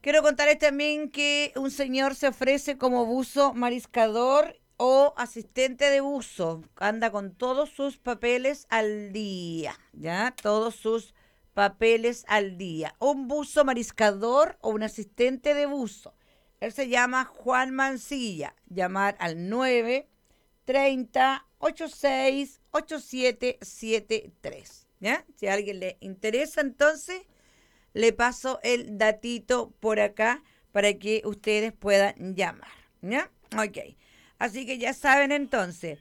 Quiero contarles también que un señor se ofrece como buzo mariscador o asistente de buzo. Anda con todos sus papeles al día, ¿ya? Todos sus papeles al día. Un buzo mariscador o un asistente de buzo. Él se llama Juan Mancilla. Llamar al 930 86 8773. ¿Ya? Si a alguien le interesa, entonces le paso el datito por acá para que ustedes puedan llamar. ¿Ya? Ok. Así que ya saben entonces.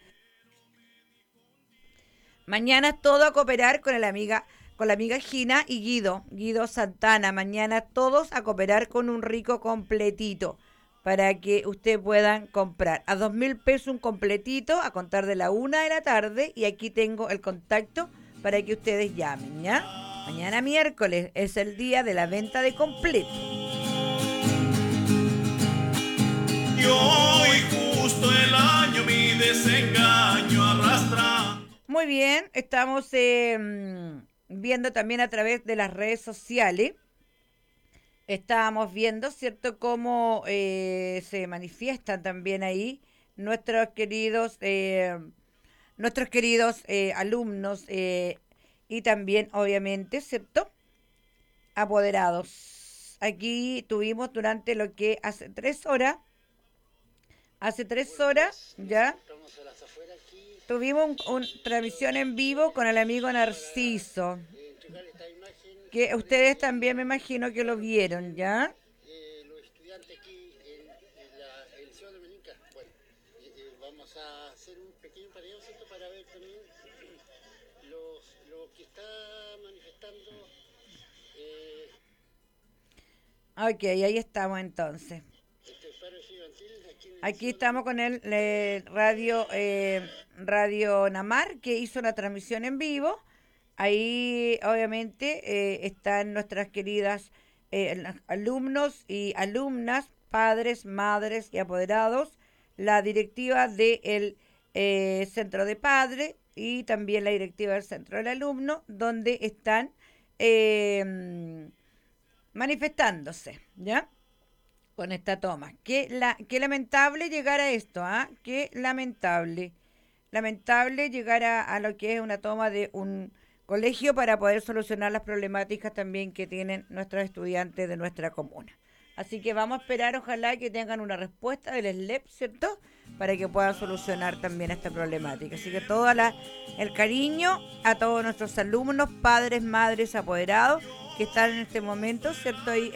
Mañana es todo a cooperar con la amiga Gina y Guido Santana. Mañana todos a cooperar con un rico completito para que ustedes puedan comprar. A 2.000 pesos un completito a contar de la 1 de la tarde. Y aquí tengo el contacto para que ustedes llamen, ¿ya? Mañana miércoles es el día de la venta de completo. Y hoy justo el año mi desengaño arrastra. Muy bien, estamos viendo también a través de las redes sociales. Estábamos viendo, ¿cierto?, cómo se manifiestan también ahí nuestros queridos, alumnos y también, obviamente, ¿cierto?, apoderados. Aquí tuvimos durante lo que hace tres horas, ya tuvimos una transmisión en vivo con el amigo Narciso, que ustedes también me imagino que lo vieron, ¿ya? Los estudiantes aquí el Liceo de Melinca. Bueno, vamos a hacer un pequeño pareo, ¿cierto? Para ver también lo que está manifestando. Ok, ahí estamos entonces. Este paro estudiantil aquí en el Aquí Liceo de estamos con el Radio Namar, que hizo una transmisión en vivo. Ahí, obviamente, están nuestras queridas alumnos y alumnas, padres, madres y apoderados, la directiva del centro de padres y también la directiva del centro del alumno, donde están manifestándose, ¿ya? Con esta toma. Qué lamentable llegar a esto, ¿ah? Qué lamentable. Lamentable llegar a lo que es una toma de un colegio para poder solucionar las problemáticas también que tienen nuestros estudiantes de nuestra comuna. Así que vamos a esperar, ojalá que tengan una respuesta del SLEP, ¿cierto? Para que puedan solucionar también esta problemática. Así que todo el cariño a todos nuestros alumnos, padres, madres, apoderados, que están en este momento, ¿cierto? Ahí